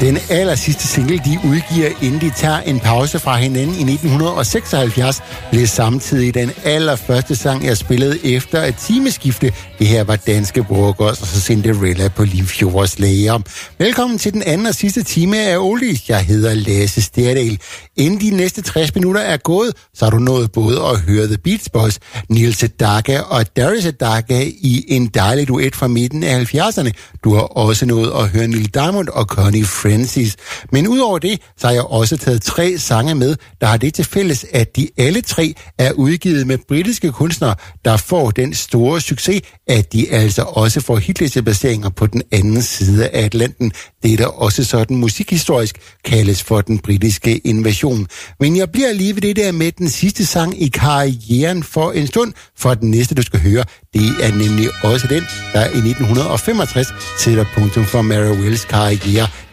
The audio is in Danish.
Den aller sidste single, de udgiver, inden de tager en pause fra hinanden i 1976, blev samtidig den allerførste sang, jeg spillede efter et timeskifte. Det her var Danske Burgers og så Cinderella på Limfjords Lager. Velkommen til den anden og sidste time af Oldies. Jeg hedder Lasse Sterdal. Inden de næste 60 minutter er gået, så har du nået både at høre The Beach Boys, Neil Sedaka og Darius Sedaka i en dejlig duet fra midten af 70'erne. Du har også nået at høre Neil Diamond og Connie Francis. Men udover det, så har jeg også taget 3 sange med, der har det til fælles, at de alle 3 er udgivet med britiske kunstnere, der får den store succes, at de altså også får hitlisteplaceringer på den anden side af Atlanten. Det er der også sådan musikhistorisk kaldes for den britiske invasion. Men jeg bliver lige ved det der med den sidste sang i karrieren for en stund, for den næste, du skal høre, det er nemlig også den, der i 1965 sætter punktum for Mary Wells karriere.